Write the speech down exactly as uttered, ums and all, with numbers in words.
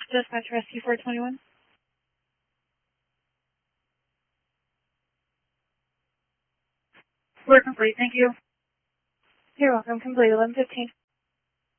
Dispatch Rescue four twenty-one. We're complete, thank you. You're welcome, complete, eleven fifteen.